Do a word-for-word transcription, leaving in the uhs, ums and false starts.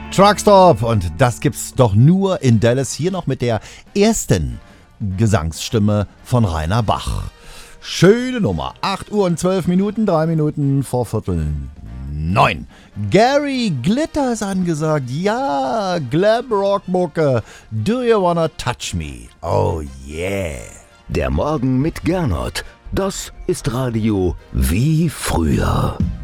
Truckstop und das gibt's doch nur in Dallas. Hier noch mit der ersten Gesangsstimme von Rainer Bach. Schöne Nummer. acht Uhr und zwölf Minuten, drei Minuten vor Viertel neun. Gary Glitter ist angesagt. Ja, Glam-Rock-Mucke. Do you wanna touch me? Oh yeah. Der Morgen mit Gernot. Das ist Radio wie früher.